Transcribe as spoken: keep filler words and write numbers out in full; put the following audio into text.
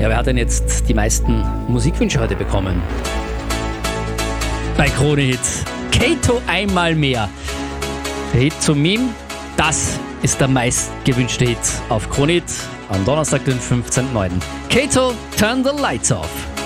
Ja, wer hat denn jetzt die meisten Musikwünsche heute bekommen? Bei Krone Hits. Kato einmal mehr. Der Hit zum Meme, das ist der meistgewünschte Hit auf Krone Hit am Donnerstag, den fünfzehnten neunten Kato, Turn the Lights Off.